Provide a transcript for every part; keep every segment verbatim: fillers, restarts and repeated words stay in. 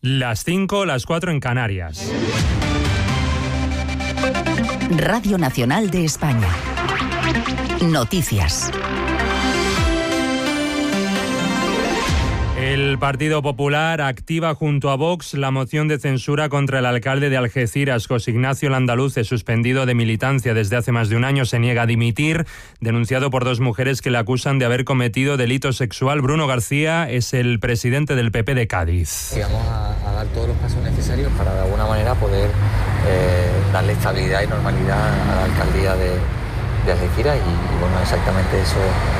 Las cinco, las cuatro en Canarias. Radio Nacional de España. Noticias. El Partido Popular activa junto a Vox la moción de censura contra el alcalde de Algeciras, José Ignacio Landaluce, suspendido de militancia desde hace más de un año. Se niega a dimitir, denunciado por dos mujeres que le acusan de haber cometido delito sexual. Bruno García es el presidente del P P de Cádiz. Y vamos a, a dar todos los pasos necesarios para de alguna manera poder eh, darle estabilidad y normalidad a la alcaldía de, de Algeciras y, y bueno, exactamente eso.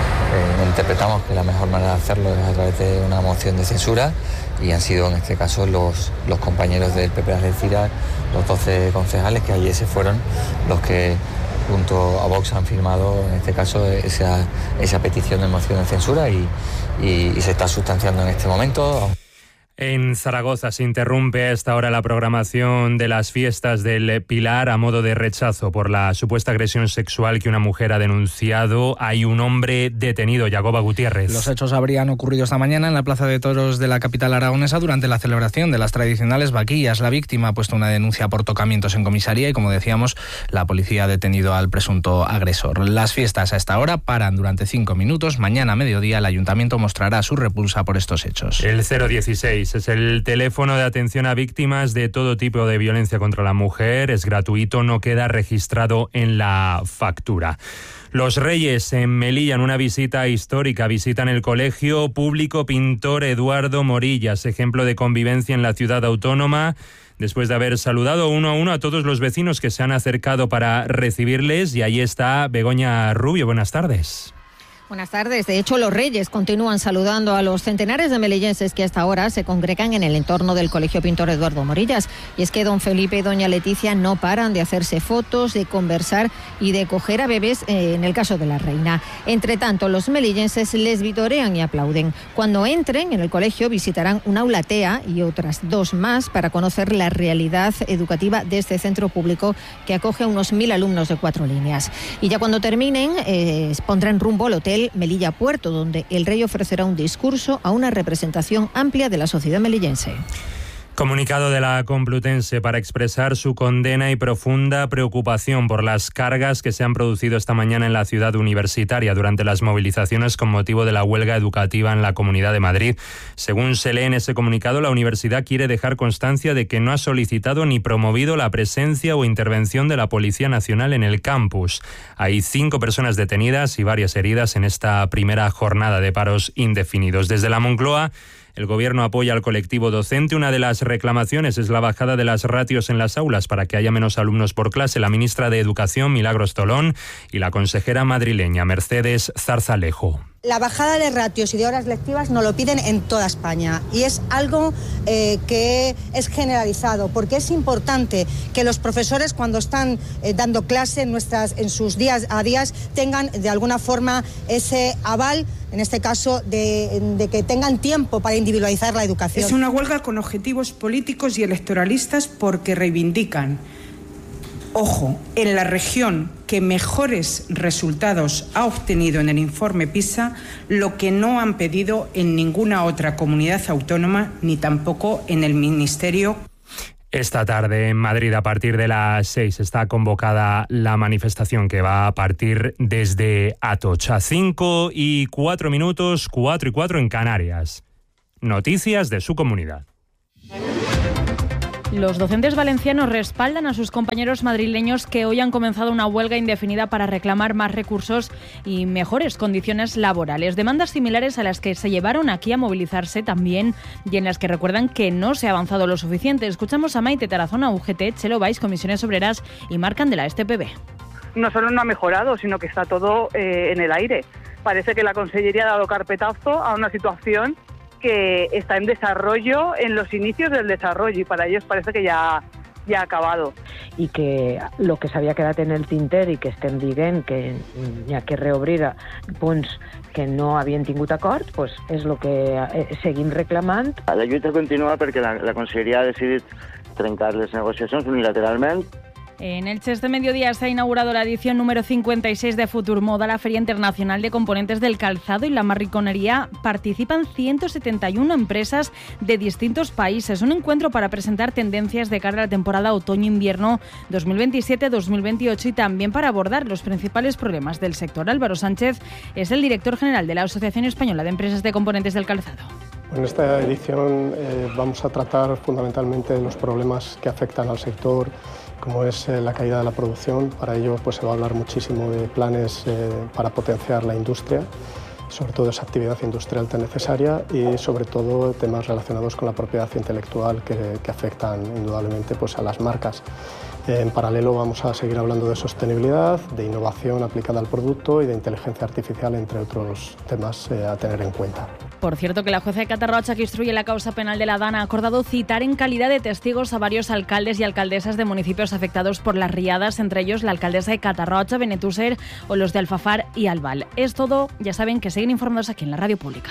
Eh, interpretamos que la mejor manera de hacerlo es a través de una moción de censura y han sido en este caso los, los compañeros del P P de Algeciras, los doce concejales que ayer se fueron, los que junto a Vox han firmado en este caso esa, esa petición de moción de censura y, y, y se está sustanciando en este momento. En Zaragoza se interrumpe a esta hora la programación de las fiestas del Pilar a modo de rechazo por la supuesta agresión sexual que una mujer ha denunciado. Hay un hombre detenido, Yagoba Gutiérrez. Los hechos habrían ocurrido esta mañana en la Plaza de Toros de la capital aragonesa durante la celebración de las tradicionales vaquillas. La víctima ha puesto una denuncia por tocamientos en comisaría y, como decíamos, la policía ha detenido al presunto agresor. Las fiestas a esta hora paran durante cinco minutos. Mañana a mediodía el ayuntamiento mostrará su repulsa por estos hechos. El cero dieciséis es el teléfono de atención a víctimas de todo tipo de violencia contra la mujer. Es gratuito, no queda registrado en la factura. Los Reyes en Melilla, en una visita histórica, visitan el Colegio Público Pintor Eduardo Morillas, ejemplo de convivencia en la ciudad autónoma, después de haber saludado uno a uno a todos los vecinos que se han acercado para recibirles. Y ahí está Begoña Rubio. Buenas tardes. Buenas tardes. De hecho, los Reyes continúan saludando a los centenares de melillenses que hasta ahora se congregan en el entorno del Colegio Pintor Eduardo Morillas. Y es que don Felipe y doña Leticia no paran de hacerse fotos, de conversar y de coger a bebés eh, en el caso de la reina. Entre tanto, los melillenses les vitorean y aplauden. Cuando entren en el colegio visitarán un aula TEA y otras dos más para conocer la realidad educativa de este centro público que acoge a unos mil alumnos de cuatro líneas. Y ya cuando terminen, eh, pondrán rumbo al hotel Melilla Puerto, donde el rey ofrecerá un discurso a una representación amplia de la sociedad melillense. Comunicado de la Complutense para expresar su condena y profunda preocupación por las cargas que se han producido esta mañana en la ciudad universitaria durante las movilizaciones con motivo de la huelga educativa en la Comunidad de Madrid. Según se lee en ese comunicado, la universidad quiere dejar constancia de que no ha solicitado ni promovido la presencia o intervención de la Policía Nacional en el campus. Hay cinco personas detenidas y varias heridas en esta primera jornada de paros indefinidos. Desde la Moncloa, el Gobierno apoya al colectivo docente. Una de las reclamaciones es la bajada de las ratios en las aulas para que haya menos alumnos por clase. La ministra de Educación, Milagros Tolón, y la consejera madrileña, Mercedes Zarzalejo. La bajada de ratios y de horas lectivas nos lo piden en toda España y es algo eh, que es generalizado, porque es importante que los profesores, cuando están eh, dando clase en, nuestras, en sus días a días, tengan de alguna forma ese aval, en este caso, de, de que tengan tiempo para individualizar la educación. Es una huelga con objetivos políticos y electoralistas porque reivindican, ojo, en la región que mejores resultados ha obtenido en el informe PISA, lo que no han pedido en ninguna otra comunidad autónoma ni tampoco en el Ministerio. Esta tarde en Madrid, a partir de las seis, está convocada la manifestación que va a partir desde Atocha. Cinco y cuatro minutos, cuatro y cuatro en Canarias. Noticias de su comunidad. Los docentes valencianos respaldan a sus compañeros madrileños que hoy han comenzado una huelga indefinida para reclamar más recursos y mejores condiciones laborales. Demandas similares a las que se llevaron aquí a movilizarse también y en las que recuerdan que no se ha avanzado lo suficiente. Escuchamos a Maite Tarazona, U G T, Chelo Valls, Comisiones Obreras y Marc Candela, S T P B. No solo no ha mejorado, sino que está todo eh, en el aire. Parece que la Consellería ha dado carpetazo a una situación que está en desarrollo, en los inicios del desarrollo, y para ellos parece que ya, ja ha acabat. I que el que s'havia quedat en el tinter i que estem dient que hi ha que reobrir punts que no havien tingut acord, pues és el que seguim reclamant. La lluita continua perquè la, la Conselleria ha decidit trencar les negociacions unilateralment En Elche este mediodía se ha inaugurado la edición número cincuenta y seis de Futurmoda, la Feria Internacional de Componentes del Calzado y la Marroquinería. Participan ciento setenta y una empresas de distintos países. Un encuentro para presentar tendencias de cara a la temporada otoño-invierno dos mil veintisiete dos mil veintiocho y también para abordar los principales problemas del sector. Álvaro Sánchez es el director general de la Asociación Española de Empresas de Componentes del Calzado. En esta edición eh, vamos a tratar fundamentalmente los problemas que afectan al sector, como es eh, la caída de la producción. Para ello pues, se va a hablar muchísimo de planes eh, para potenciar la industria, sobre todo esa actividad industrial tan necesaria y sobre todo temas relacionados con la propiedad intelectual que, que afectan indudablemente pues, a las marcas. En paralelo vamos a seguir hablando de sostenibilidad, de innovación aplicada al producto y de inteligencia artificial, entre otros temas eh, a tener en cuenta. Por cierto, que la jueza de Catarrocha, que instruye la causa penal de la Dana, ha acordado citar en calidad de testigos a varios alcaldes y alcaldesas de municipios afectados por las riadas, entre ellos la alcaldesa de Catarrocha, Benetússer, o los de Alfafar y Albal. Es todo, ya saben que siguen informados aquí en la Radio Pública.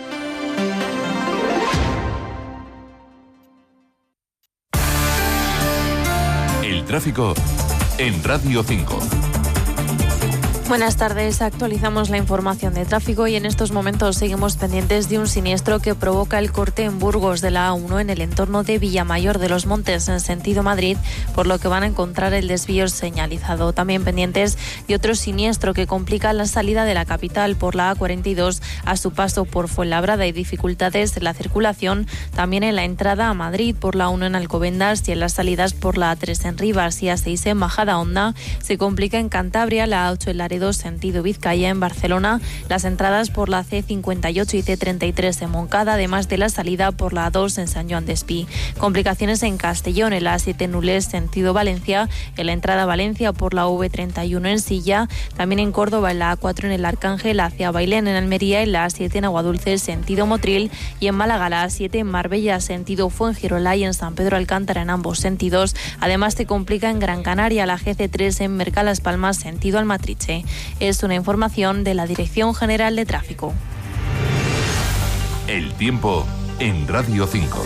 El tráfico en Radio cinco. Buenas tardes, actualizamos la información de tráfico y en estos momentos seguimos pendientes de un siniestro que provoca el corte en Burgos de la A uno en el entorno de Villamayor de los Montes en sentido Madrid, por lo que van a encontrar el desvío señalizado. También pendientes de otro siniestro que complica la salida de la capital por la A cuarenta y dos a su paso por Fuenlabrada y dificultades en la circulación también en la entrada a Madrid por la A uno en Alcobendas y en las salidas por la A tres en Rivas y A seis en Majadahonda. Se complica en Cantabria, la A ocho en Laredo sentido Vizcaya en Barcelona, las entradas por la C cincuenta y ocho y C treinta y tres en Moncada, además de la salida por la A dos en San Joan Despí. Complicaciones en Castellón, en la A siete en Nules sentido Valencia, en la entrada a Valencia por la V treinta y uno en Silla, también en Córdoba en la A cuatro en el Arcángel hacia Bailén en Almería, en la A siete en Aguadulce sentido Motril y en Málaga la A siete en Marbella sentido Fuengirola y en San Pedro Alcántara en ambos sentidos. Además se complica en Gran Canaria la G C tres en Merca Las Palmas sentido Almatriche. Es una información de la Dirección General de Tráfico. El tiempo en Radio cinco.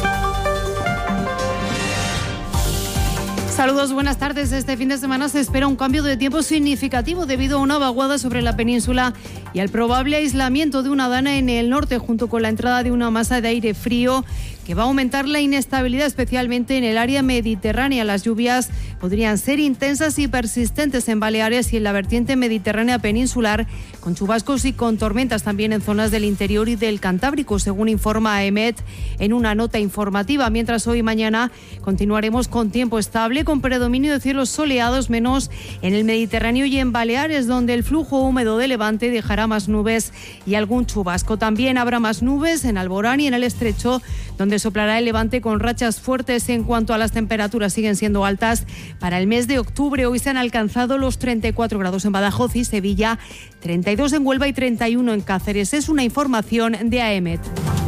Saludos, buenas tardes. Este fin de semana se espera un cambio de tiempo significativo debido a una vaguada sobre la península y al probable aislamiento de una dana en el norte, junto con la entrada de una masa de aire frío que va a aumentar la inestabilidad, especialmente en el área mediterránea. Las lluvias podrían ser intensas y persistentes en Baleares y en la vertiente mediterránea peninsular, con chubascos y con tormentas también en zonas del interior y del Cantábrico, según informa A E M E T en una nota informativa. Mientras hoy y mañana continuaremos con tiempo estable, con predominio de cielos soleados, menos en el Mediterráneo y en Baleares, donde el flujo húmedo de levante dejará más nubes y algún chubasco. También habrá más nubes en Alborán y en el Estrecho, donde soplará el levante con rachas fuertes. En cuanto a las temperaturas, siguen siendo altas para el mes de octubre. Hoy se han alcanzado los treinta y cuatro grados en Badajoz y Sevilla, treinta y dos en Huelva y treinta y uno en Cáceres. Es una información de A E M E T.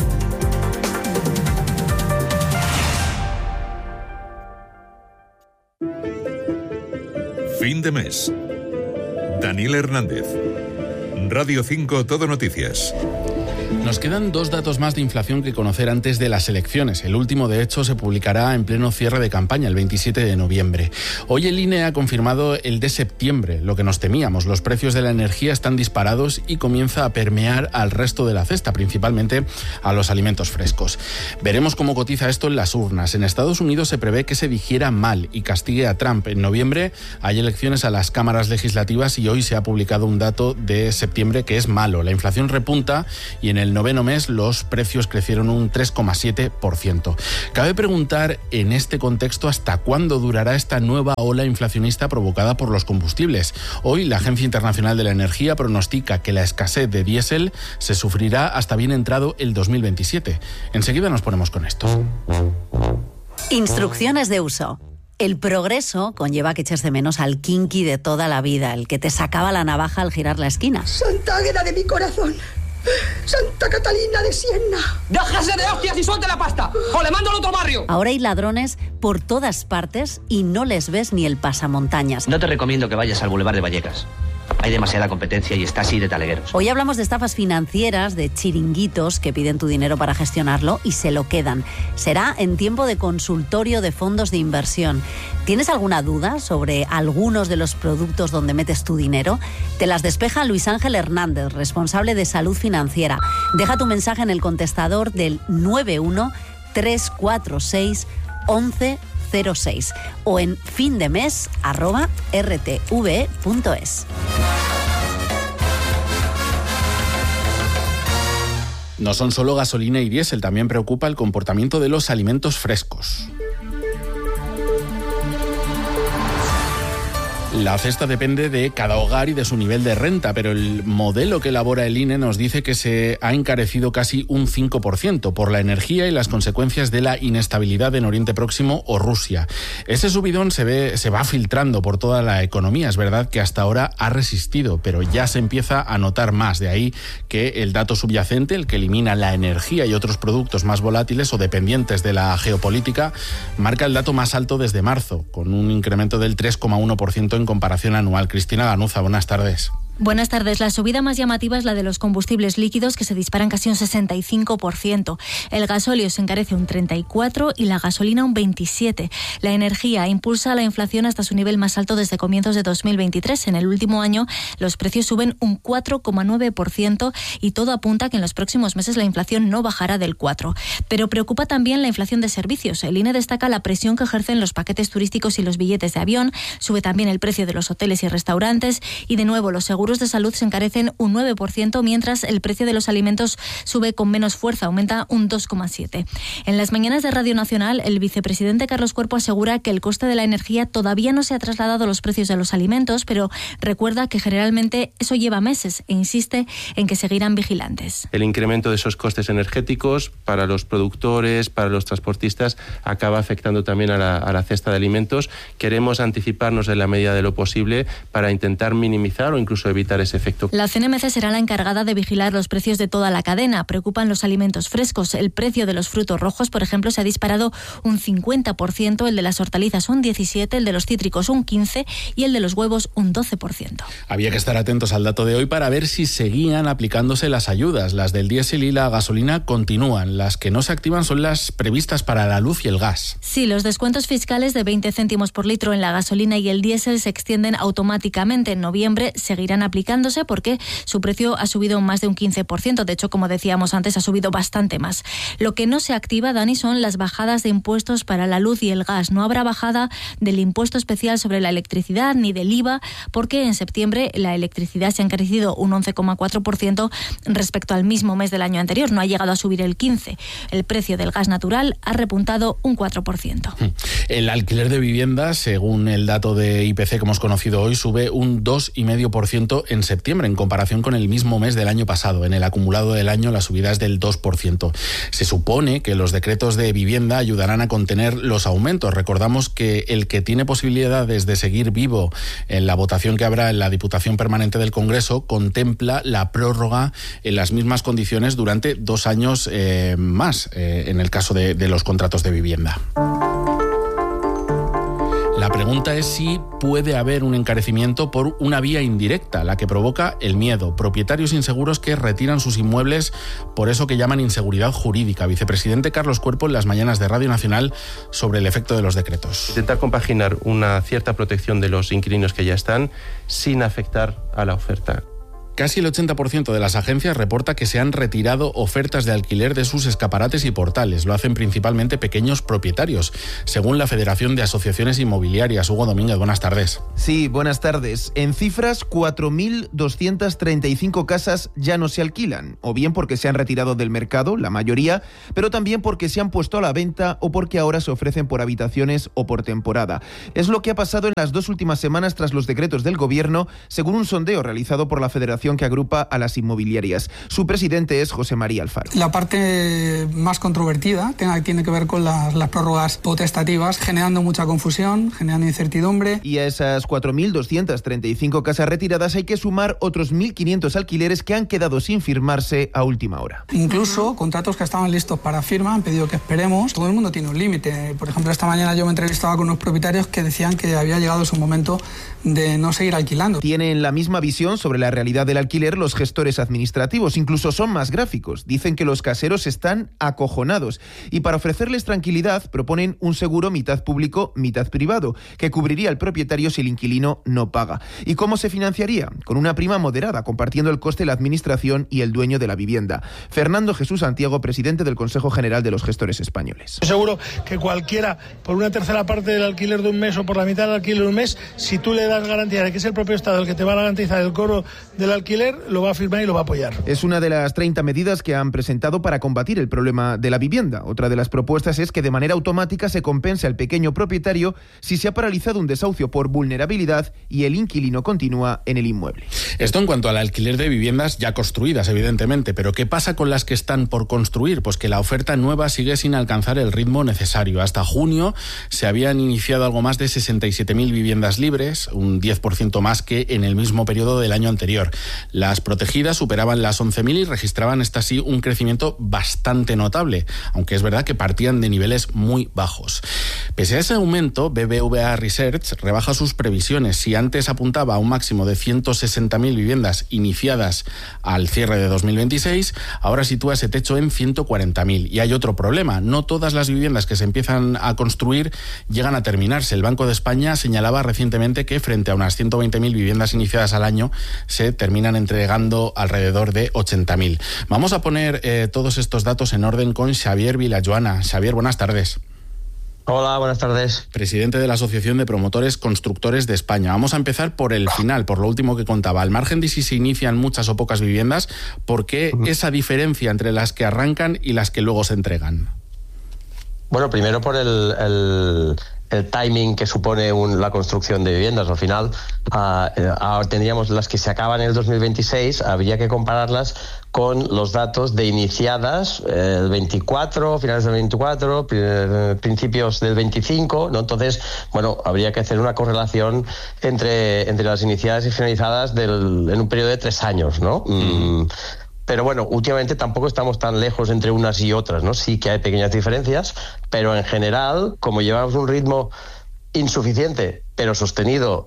Fin de mes. Daniel Hernández. Radio cinco Todo Noticias. Nos quedan dos datos más de inflación que conocer antes de las elecciones. El último, de hecho, se publicará en pleno cierre de campaña, el veintisiete de noviembre. Hoy el I N E ha confirmado el de septiembre, lo que nos temíamos. Los precios de la energía están disparados y comienza a permear al resto de la cesta, principalmente a los alimentos frescos. Veremos cómo cotiza esto en las urnas. En Estados Unidos se prevé que se digiera mal y castigue a Trump. En noviembre hay elecciones a las cámaras legislativas y hoy se ha publicado un dato de septiembre que es malo. La inflación repunta y en el noveno mes los precios crecieron un tres coma siete por ciento. Cabe preguntar en este contexto hasta cuándo durará esta nueva ola inflacionista provocada por los combustibles. Hoy la Agencia Internacional de la Energía pronostica que la escasez de diésel se sufrirá hasta bien entrado el dos mil veintisiete. Enseguida nos ponemos con esto. Instrucciones de uso. El progreso conlleva que eches de menos al kinky de toda la vida, el que te sacaba la navaja al girar la esquina. Santa Águeda de mi corazón. ¡Santa Catalina de Siena! ¡Déjase de hostias y suelte la pasta! ¡O le mando al otro barrio! Ahora hay ladrones por todas partes y no les ves ni el pasamontañas. No te recomiendo que vayas al Boulevard de Vallecas. Hay demasiada competencia y está así de talegueros. Hoy hablamos de estafas financieras, de chiringuitos que piden tu dinero para gestionarlo y se lo quedan. Será en tiempo de consultorio de fondos de inversión. ¿Tienes alguna duda sobre algunos de los productos donde metes tu dinero? Te las despeja Luis Ángel Hernández, responsable de salud financiera. Deja tu mensaje en el contestador del nueve uno tres cuatro seis once cero seis o en findemes arroba r t v e punto es. No son solo gasolina y diésel, también preocupa el comportamiento de los alimentos frescos. La cesta depende de cada hogar y de su nivel de renta, pero el modelo que elabora el I N E nos dice que se ha encarecido casi un cinco por ciento por la energía y las consecuencias de la inestabilidad en Oriente Próximo o Rusia. Ese subidón se ve, se va filtrando por toda la economía. Es verdad que hasta ahora ha resistido, pero ya se empieza a notar más. De ahí que el dato subyacente, el que elimina la energía y otros productos más volátiles o dependientes de la geopolítica, marca el dato más alto desde marzo, con un incremento del tres coma uno por ciento en comparación anual. Cristina Ganuza, buenas tardes. Buenas tardes. La subida más llamativa es la de los combustibles líquidos, que se disparan casi un sesenta y cinco por ciento. El gasóleo se encarece un treinta y cuatro por ciento y la gasolina un veintisiete por ciento. La energía impulsa la inflación hasta su nivel más alto desde comienzos de dos mil veintitrés. En el último año los precios suben un cuatro coma nueve por ciento y todo apunta a que en los próximos meses la inflación no bajará del cuatro por ciento. Pero preocupa también la inflación de servicios. El I N E destaca la presión que ejercen los paquetes turísticos y los billetes de avión. Sube también el precio de los hoteles y restaurantes y, de nuevo, los seguros de salud se encarecen un nueve por ciento, mientras el precio de los alimentos sube con menos fuerza, aumenta un dos coma siete por ciento. En las mañanas de Radio Nacional, el vicepresidente Carlos Cuerpo asegura que el coste de la energía todavía no se ha trasladado a los precios de los alimentos, pero recuerda que generalmente eso lleva meses e insiste en que seguirán vigilantes. El incremento de esos costes energéticos para los productores, para los transportistas, acaba afectando también a la, a la cesta de alimentos. Queremos anticiparnos en la medida de lo posible para intentar minimizar o incluso evitar ese efecto. La C N M C será la encargada de vigilar los precios de toda la cadena. Preocupan los alimentos frescos. El precio de los frutos rojos, por ejemplo, se ha disparado un cincuenta por ciento, el de las hortalizas un diecisiete por ciento, el de los cítricos un quince por ciento y el de los huevos un doce por ciento. Había que estar atentos al dato de hoy para ver si seguían aplicándose las ayudas. Las del diésel y la gasolina continúan. Las que no se activan son las previstas para la luz y el gas. Sí, los descuentos fiscales de veinte céntimos por litro en la gasolina y el diésel se extienden automáticamente. En noviembre seguirán aplicándose porque su precio ha subido más de un quince por ciento. De hecho, como decíamos antes, ha subido bastante más. Lo que no se activa, Dani, son las bajadas de impuestos para la luz y el gas. No habrá bajada del impuesto especial sobre la electricidad ni del I V A, porque en septiembre la electricidad se ha encarecido un once coma cuatro por ciento respecto al mismo mes del año anterior. No ha llegado a subir el quince por ciento. El precio del gas natural ha repuntado un cuatro por ciento. El alquiler de viviendas, según el dato de I P C que hemos conocido hoy, sube un dos coma cinco por ciento en septiembre en comparación con el mismo mes del año pasado. En el acumulado del año la subida es del dos por ciento. Se supone que los decretos de vivienda ayudarán a contener los aumentos. Recordamos que el que tiene posibilidades de seguir vivo en la votación que habrá en la Diputación Permanente del Congreso contempla la prórroga en las mismas condiciones durante dos años eh, más, eh, en el caso de, de los contratos de vivienda. La pregunta es si puede haber un encarecimiento por una vía indirecta, la que provoca el miedo. Propietarios inseguros que retiran sus inmuebles por eso que llaman inseguridad jurídica. Vicepresidente Carlos Cuerpo en las mañanas de Radio Nacional sobre el efecto de los decretos. Intentar compaginar una cierta protección de los inquilinos que ya están sin afectar a la oferta. Casi el ochenta por ciento de las agencias reporta que se han retirado ofertas de alquiler de sus escaparates y portales. Lo hacen principalmente pequeños propietarios, según la Federación de Asociaciones Inmobiliarias. Hugo Domínguez, buenas tardes. Sí, buenas tardes. En cifras, cuatro mil doscientas treinta y cinco casas ya no se alquilan, o bien porque se han retirado del mercado, la mayoría, pero también porque se han puesto a la venta o porque ahora se ofrecen por habitaciones o por temporada. Es lo que ha pasado en las dos últimas semanas tras los decretos del Gobierno, según un sondeo realizado por la Federación asociación que agrupa a las inmobiliarias. Su presidente es José María Alfaro. La parte más controvertida tiene que ver con las, las prórrogas potestativas, generando mucha confusión, generando incertidumbre. Y a esas cuatro mil doscientas treinta y cinco casas retiradas hay que sumar otros mil quinientos alquileres que han quedado sin firmarse a última hora. Incluso contratos que estaban listos para firma han pedido que esperemos. Todo el mundo tiene un límite. Por ejemplo, esta mañana yo me entrevistaba con unos propietarios que decían que había llegado su momento de no seguir alquilando. Tienen la misma visión sobre la realidad del alquiler los gestores administrativos, incluso son más gráficos. Dicen que los caseros están acojonados y para ofrecerles tranquilidad proponen un seguro mitad público, mitad privado, que cubriría al propietario si el inquilino no paga. ¿Y cómo se financiaría? Con una prima moderada, compartiendo el coste la administración y el dueño de la vivienda. Fernando Jesús Santiago, presidente del Consejo General de los Gestores Españoles. Seguro que cualquiera, por una tercera parte del alquiler de un mes o por la mitad del alquiler de un mes, si tú le das garantía de que es el propio Estado el que te va a garantizar el cobro del alquiler, lo va a firmar y lo va a apoyar. Es una de las treinta medidas que han presentado para combatir el problema de la vivienda. Otra de las propuestas es que de manera automática se compense al pequeño propietario si se ha paralizado un desahucio por vulnerabilidad y el inquilino continúa en el inmueble. Esto en cuanto al alquiler de viviendas ya construidas, evidentemente, pero ¿qué pasa con las que están por construir? Pues que la oferta nueva sigue sin alcanzar el ritmo necesario. Hasta junio se habían iniciado algo más de sesenta y siete mil viviendas libres, un diez por ciento más que en el mismo periodo del año anterior. Las protegidas superaban las once mil y registraban esta sí un crecimiento bastante notable, aunque es verdad que partían de niveles muy bajos. Pese a ese aumento, B B V A Research rebaja sus previsiones. Si antes apuntaba a un máximo de ciento sesenta mil viviendas iniciadas al cierre de dos mil veintiséis, ahora sitúa ese techo en ciento cuarenta mil. Y hay otro problema, no todas las viviendas que se empiezan a construir llegan a terminarse. El Banco de España señalaba recientemente que frente a unas ciento veinte mil viviendas iniciadas al año, se terminan entregando alrededor de ochenta mil. Vamos a poner eh, todos estos datos en orden con Xavier Vilajoana. Xavier, buenas tardes. Hola, buenas tardes. Presidente de la Asociación de Promotores Constructores de España. Vamos a empezar por el final, por lo último que contaba. Al margen de si se inician muchas o pocas viviendas, ¿por qué uh-huh. esa diferencia entre las que arrancan y las que luego se entregan? Bueno, primero por el... el... el timing que supone un, la construcción de viviendas. Al final, uh, ahora tendríamos las que se acaban en el dos mil veintiséis, habría que compararlas con los datos de iniciadas eh, el veinticuatro, finales del veinticuatro, principios del veinticinco, ¿no? Entonces, bueno, habría que hacer una correlación entre, entre las iniciadas y finalizadas del, en un periodo de tres años, ¿no? Mm. Pero bueno, últimamente tampoco estamos tan lejos entre unas y otras, ¿no? Sí que hay pequeñas diferencias, pero en general, como llevamos un ritmo insuficiente, pero sostenido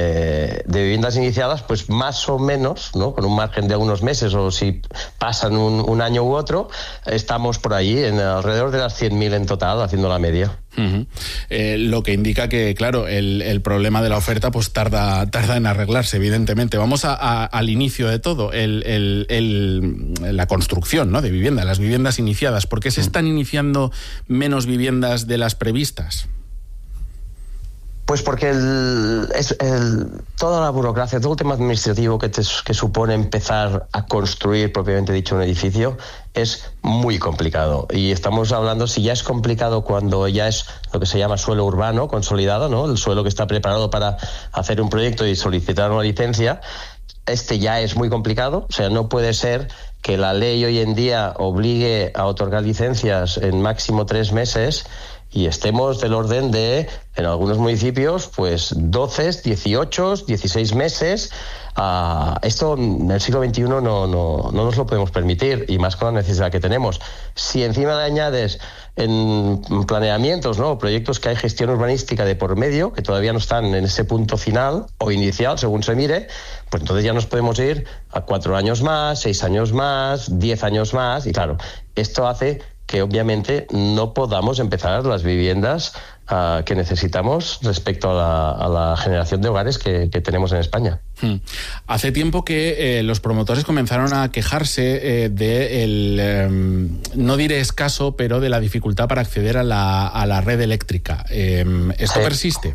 de, de viviendas iniciadas, pues más o menos, ¿no? Con un margen de algunos meses o si pasan un, un año u otro, estamos por ahí en alrededor de las cien mil en total, haciendo la media. Uh-huh. Eh, lo que indica que, claro, el, el problema de la oferta pues tarda, tarda en arreglarse, evidentemente. Vamos a, a, al inicio de todo, el, el, el, la construcción, ¿no? de vivienda, las viviendas iniciadas. ¿Por qué se están iniciando menos viviendas de las previstas? Pues porque el, es, el, toda la burocracia, todo el tema administrativo que, te, que supone empezar a construir propiamente dicho un edificio es muy complicado. Y estamos hablando, si ya es complicado cuando ya es lo que se llama suelo urbano consolidado, ¿no? El suelo que está preparado para hacer un proyecto y solicitar una licencia, este ya es muy complicado. O sea, no puede ser que la ley hoy en día obligue a otorgar licencias en máximo tres meses y estemos del orden de, en algunos municipios, pues doce, dieciocho, dieciséis meses. Uh, esto en el siglo veintiuno no, no, no nos lo podemos permitir, y más con la necesidad que tenemos. Si encima le añades en planeamientos, ¿no? proyectos que hay gestión urbanística de por medio, que todavía no están en ese punto final o inicial, según se mire, pues entonces ya nos podemos ir a cuatro años más, seis años más, diez años más, y claro, esto hace que obviamente no podamos empezar las viviendas uh, que necesitamos respecto a la, a la generación de hogares que, que tenemos en España. Hmm. Hace tiempo que eh, los promotores comenzaron a quejarse eh, de el, eh, no diré escaso, pero de la dificultad para acceder a la, a la red eléctrica. Eh, ¿Esto sí. persiste?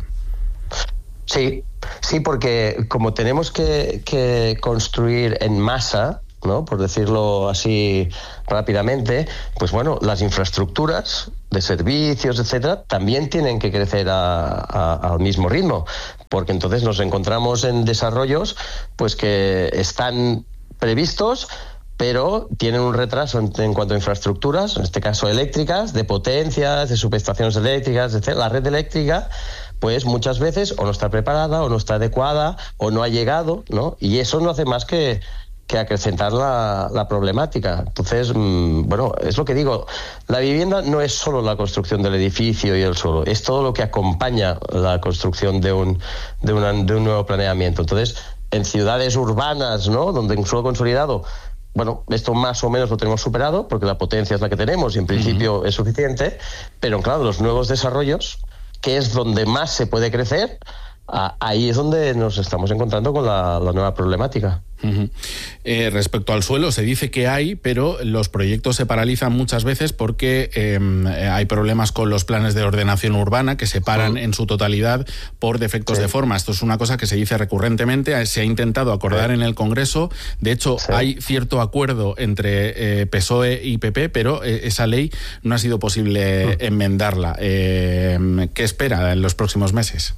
Sí, sí, porque como tenemos que, que construir en masa, ¿no? por decirlo así rápidamente, pues bueno, las infraestructuras de servicios, etcétera, también tienen que crecer a, a, al mismo ritmo, porque entonces nos encontramos en desarrollos pues que están previstos, pero tienen un retraso en, en cuanto a infraestructuras, en este caso eléctricas, de potencias, de subestaciones eléctricas, etcétera. La red eléctrica, pues muchas veces o no está preparada, o no está adecuada, o no ha llegado, ¿no? Y eso no hace más que, que acrecentar la, la problemática. Entonces, mmm, bueno, es lo que digo, la vivienda no es solo la construcción del edificio y el suelo, es todo lo que acompaña la construcción de un, de una, de un nuevo planeamiento. Entonces, en ciudades urbanas, ¿no?, donde un suelo consolidado, bueno, esto más o menos lo tenemos superado porque la potencia es la que tenemos y en principio uh-huh. es suficiente, pero claro, los nuevos desarrollos, que es donde más se puede crecer, ahí es donde nos estamos encontrando con la, la nueva problemática. Uh-huh. Eh, respecto al suelo, se dice que hay, pero los proyectos se paralizan muchas veces porque eh, hay problemas con los planes de ordenación urbana que se paran sí. en su totalidad por defectos sí. de forma. Esto es una cosa que se dice recurrentemente, se ha intentado acordar sí. en el Congreso. De hecho, sí. hay cierto acuerdo entre eh, P S O E y P P, pero eh, esa ley no ha sido posible sí. enmendarla. Eh, ¿Qué espera en los próximos meses?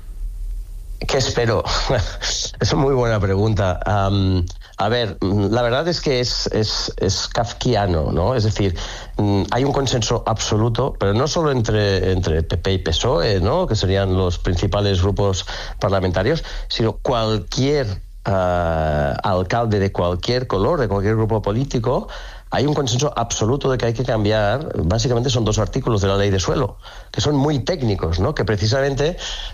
¿Qué espero? Es una muy buena pregunta. Um, a ver, la verdad es que es, es, es kafkiano, ¿no? Es decir, hay un consenso absoluto, pero no solo entre, entre P P y P S O E, ¿no?, que serían los principales grupos parlamentarios, sino cualquier uh, alcalde de cualquier color, de cualquier grupo político. Hay un consenso absoluto de que hay que cambiar, básicamente son dos artículos de la ley de suelo, que son muy técnicos, ¿no?, que precisamente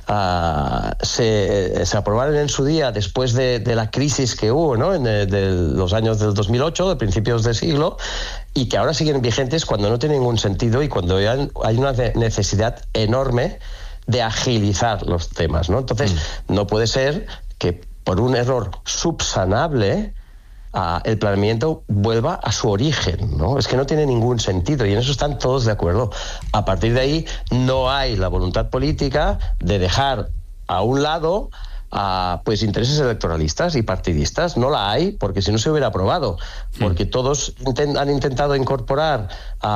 uh, se, se aprobaron en su día después de, de la crisis que hubo, ¿no?, en de, de los años del dos mil ocho, de principios de siglo, y que ahora siguen vigentes cuando no tiene ningún sentido y cuando hay, hay una necesidad enorme de agilizar los temas, ¿no? Entonces, mm. no puede ser que por un error subsanable Uh, el planeamiento vuelva a su origen, ¿no? Es que no tiene ningún sentido y en eso están todos de acuerdo. A partir de ahí no hay la voluntad política de dejar a un lado uh, pues intereses electoralistas y partidistas. No la hay porque si no se hubiera aprobado, porque todos intent- han intentado incorporar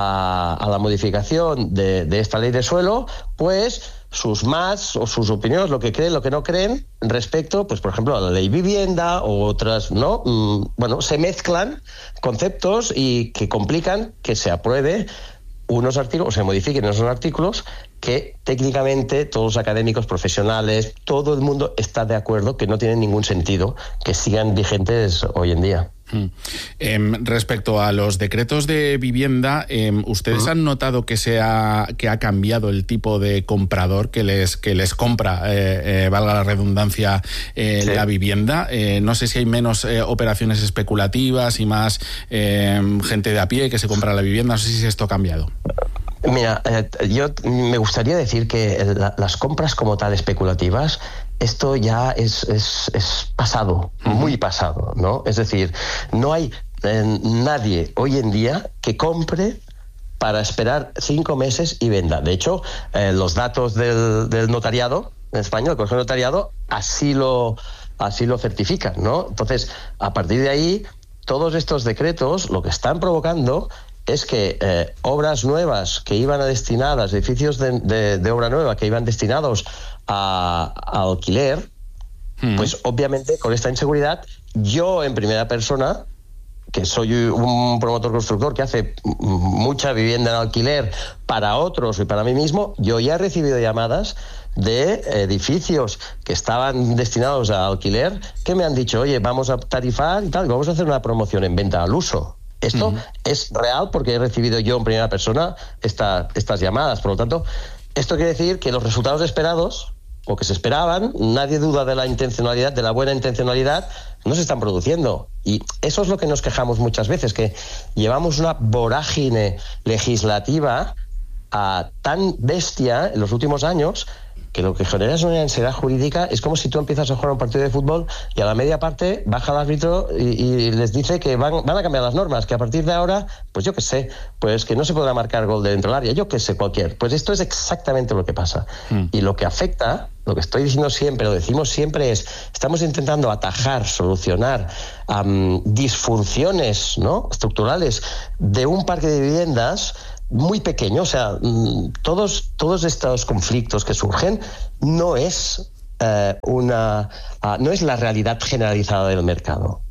a, a la modificación de, de esta ley de suelo, pues sus más o sus opiniones, lo que creen, lo que no creen respecto, pues por ejemplo, a la ley vivienda o otras, ¿no? Mm, bueno, se mezclan conceptos y que complican que se apruebe unos artículos, o se modifiquen esos artículos que técnicamente todos los académicos, profesionales, todo el mundo está de acuerdo que no tienen ningún sentido que sigan vigentes hoy en día. Hmm. Eh, respecto a los decretos de vivienda, eh, ¿ustedes uh-huh. han notado que se ha, que ha cambiado el tipo de comprador que les, que les compra, eh, eh, valga la redundancia, eh, sí. la vivienda? Eh, no sé si hay menos eh, operaciones especulativas y más eh, gente de a pie que se compra la vivienda. No sé si esto ha cambiado. Mira, eh, yo me gustaría decir que la, las compras como tal especulativas, esto ya es, es, es pasado, uh-huh. muy pasado, ¿no? Es decir, no hay eh, nadie hoy en día que compre para esperar cinco meses y venda. De hecho, eh, los datos del, del notariado en España, el Consejo de Notariado, así lo, así lo certifican, ¿no? Entonces, a partir de ahí, todos estos decretos lo que están provocando es que eh, obras nuevas que iban a destinadas, edificios de, de, de obra nueva que iban destinados a, a alquiler, mm. pues obviamente con esta inseguridad, yo en primera persona, que soy un promotor constructor que hace mucha vivienda en alquiler para otros y para mí mismo, yo ya he recibido llamadas de edificios que estaban destinados a alquiler que me han dicho, oye, vamos a tarifar y tal, vamos a hacer una promoción en venta al uso. Esto uh-huh. es real porque he recibido yo en primera persona esta, estas llamadas. Por lo tanto, esto quiere decir que los resultados esperados o que se esperaban, nadie duda de la intencionalidad, de la buena intencionalidad, no se están produciendo. Y eso es lo que nos quejamos muchas veces, que llevamos una vorágine legislativa uh, tan bestia en los últimos años que lo que genera es una ansiedad jurídica. Es como si tú empiezas a jugar un partido de fútbol y a la media parte baja el árbitro y, y les dice que van, van a cambiar las normas, que a partir de ahora, pues yo qué sé, pues que no se podrá marcar gol de dentro del área, yo qué sé, cualquier. Pues esto es exactamente lo que pasa. Mm. Y lo que afecta, lo que estoy diciendo siempre, lo decimos siempre es, estamos intentando atajar, solucionar um, disfunciones, ¿no?, estructurales de un parque de viviendas muy pequeño. O sea, todos, todos estos conflictos que surgen no es, eh, una, uh, no es la realidad generalizada del mercado.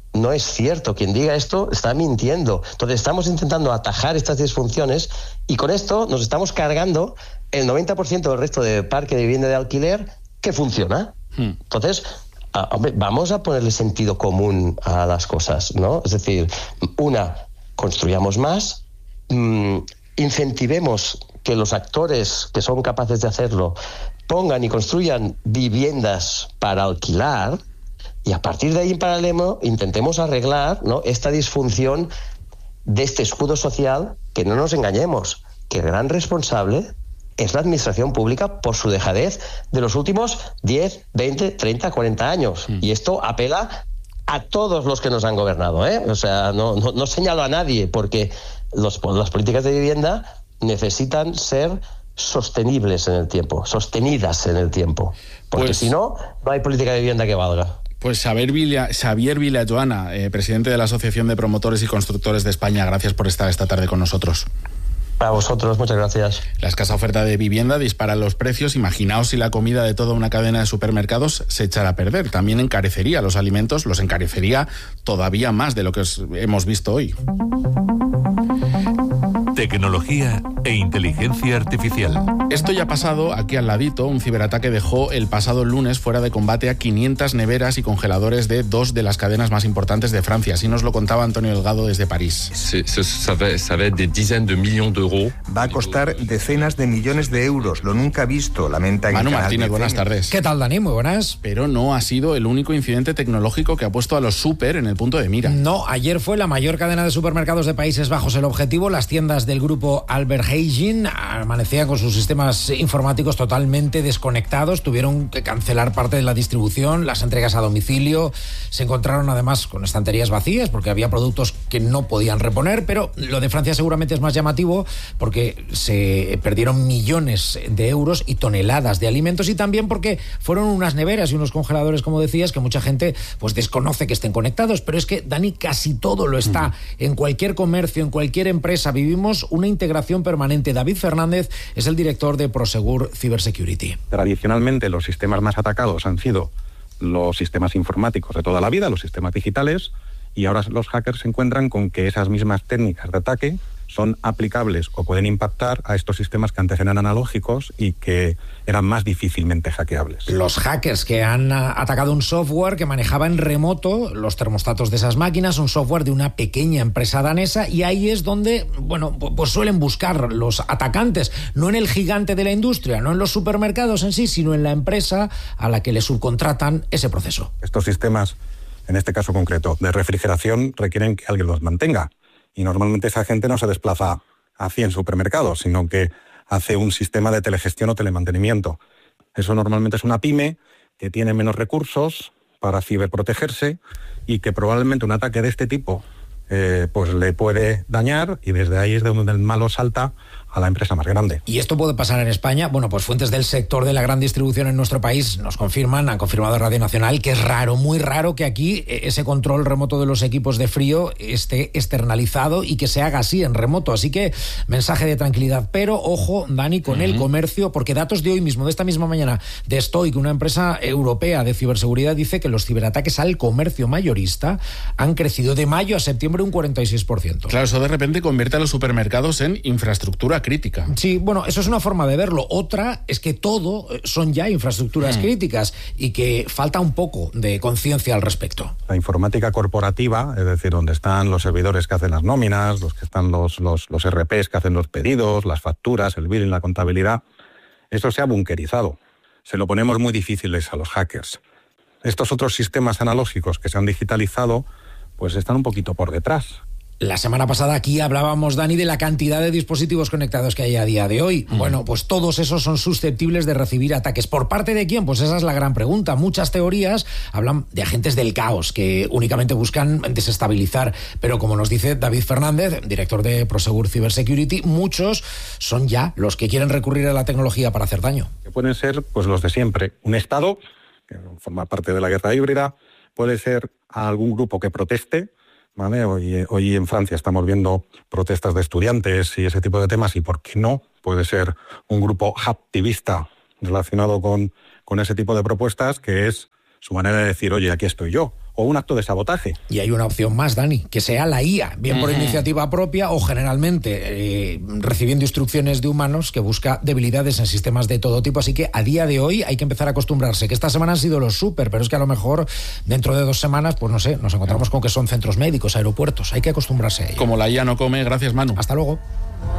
no es cierto. Quien diga esto está mintiendo. Entonces estamos intentando atajar estas disfunciones y con esto nos estamos cargando el noventa por ciento del resto de parque de vivienda de alquiler que funciona. Hmm. Entonces, ah, hombre, vamos a ponerle sentido común a las cosas, ¿no? Es decir, una, construyamos más, mmm, incentivemos que los actores que son capaces de hacerlo pongan y construyan viviendas para alquilar y a partir de ahí en paralelo intentemos arreglar, ¿no?, esta disfunción de este escudo social, que no nos engañemos, que el gran responsable es la administración pública por su dejadez de los últimos diez, veinte, treinta, cuarenta años. Mm. Y esto apela a todos los que nos han gobernado, ¿eh? O sea, no, no, no señalo a nadie, porque los, las políticas de vivienda necesitan ser sostenibles en el tiempo, sostenidas en el tiempo, porque pues, si no, no hay política de vivienda que valga. Pues Xavier Villa, Xavier Villajoana, eh, presidente de la Asociación de Promotores y Constructores de España, gracias por estar esta tarde con nosotros. A vosotros, muchas gracias. La escasa oferta de vivienda dispara los precios. Imaginaos si la comida de toda una cadena de supermercados se echara a perder. También encarecería los alimentos, los encarecería todavía más de lo que hemos visto hoy. Tecnología e inteligencia artificial. Esto ya ha pasado aquí al ladito. Un ciberataque dejó el pasado lunes fuera de combate a quinientas neveras y congeladores de dos de las cadenas más importantes de Francia. Así nos lo contaba Antonio Delgado desde París. Va a costar decenas de millones de euros. Lo nunca visto, lamenta Manu Martínez, buenas tardes. ¿Qué tal, Dani? Muy buenas. Pero no ha sido el único incidente tecnológico que ha puesto a los super en el punto de mira. No, ayer fue la mayor cadena de supermercados de Países Bajos el objetivo. Las tiendas del grupo Albert Heijn amanecían con sus sistemas informáticos totalmente desconectados. Tuvieron que cancelar parte de la distribución, las entregas a domicilio. Se encontraron además con estanterías vacías porque había productos que no podían reponer. Pero lo de Francia seguramente es más llamativo porque se perdieron millones de euros y toneladas de alimentos, y también porque fueron unas neveras y unos congeladores, como decías, que mucha gente pues desconoce que estén conectados. Pero es que, Dani, casi todo lo está. En cualquier comercio, en cualquier empresa, vivimos una integración permanente. David Fernández es el director de Prosegur Cybersecurity. Tradicionalmente los sistemas más atacados han sido los sistemas informáticos de toda la vida, los sistemas digitales, y ahora los hackers se encuentran con que esas mismas técnicas de ataque son aplicables o pueden impactar a estos sistemas que antes eran analógicos y que eran más difícilmente hackeables. Los hackers que han atacado un software que manejaba en remoto los termostatos de esas máquinas, un software de una pequeña empresa danesa, y ahí es donde, bueno, pues suelen buscar los atacantes, no en el gigante de la industria, no en los supermercados en sí, sino en la empresa a la que le subcontratan ese proceso. Estos sistemas, en este caso concreto, de refrigeración, requieren que alguien los mantenga. Y normalmente esa gente no se desplaza a cien supermercados, sino que hace un sistema de telegestión o telemantenimiento. Eso normalmente es una pyme que tiene menos recursos para ciberprotegerse y que probablemente un ataque de este tipo eh, pues le puede dañar, y desde ahí es de donde el malo salta a la empresa más grande. ¿Y esto puede pasar en España? Bueno, pues fuentes del sector de la gran distribución en nuestro país nos confirman, han confirmado Radio Nacional, que es raro, muy raro que aquí ese control remoto de los equipos de frío esté externalizado y que se haga así en remoto. Así que mensaje de tranquilidad. Pero ojo, Dani, con uh-huh. el comercio, porque datos de hoy mismo, de esta misma mañana, de Stoic, una empresa europea de ciberseguridad, dice que los ciberataques al comercio mayorista han crecido de mayo a septiembre un cuarenta y seis por ciento. Claro, eso de repente convierte a los supermercados en infraestructura crítica. Sí, bueno, eso es una forma de verlo. Otra es que todo son ya infraestructuras mm. críticas y que falta un poco de conciencia al respecto. La informática corporativa, es decir, donde están los servidores que hacen las nóminas, los que están los, los, los R Ps que hacen los pedidos, las facturas, el billing, la contabilidad, eso se ha bunkerizado. Se lo ponemos muy difíciles a los hackers. Estos otros sistemas analógicos que se han digitalizado, pues están un poquito por detrás. La semana pasada aquí hablábamos, Dani, de la cantidad de dispositivos conectados que hay a día de hoy. Mm. Bueno, pues todos esos son susceptibles de recibir ataques. ¿Por parte de quién? Pues esa es la gran pregunta. Muchas teorías hablan de agentes del caos que únicamente buscan desestabilizar. Pero como nos dice David Fernández, director de Prosegur Cybersecurity, muchos son ya los que quieren recurrir a la tecnología para hacer daño. Que pueden ser pues los de siempre. Un Estado, que forma parte de la guerra híbrida, puede ser algún grupo que proteste. ¿Vale? Hoy, hoy en Francia estamos viendo protestas de estudiantes y ese tipo de temas, y ¿por qué no? Puede ser un grupo activista relacionado con, con ese tipo de propuestas, que es su manera de decir, oye, aquí estoy yo. o un acto de sabotaje. Y hay una opción más, Dani, que sea la I A, bien por uh-huh. iniciativa propia o generalmente eh, recibiendo instrucciones de humanos, que busca debilidades en sistemas de todo tipo. Así que a día de hoy hay que empezar a acostumbrarse, que esta semana han sido los súper, pero es que a lo mejor dentro de dos semanas, pues no sé, nos encontramos con que son centros médicos, aeropuertos. Hay que acostumbrarse a ello. Como la I A no come, gracias Manu. Hasta luego.